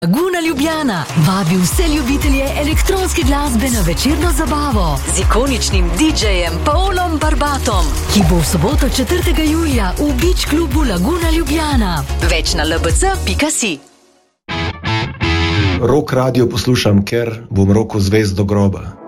Laguna Ljubljana vabi vse ljubitelje elektronske glasbe na večerno zabavo z ikoničnim DJ-jem Paolom Barbatom, ki bo v soboto 4. julija v Beach klubu Laguna Ljubljana. Več na lbc.si. Rock radio poslušam, ker bom roku zvest do groba.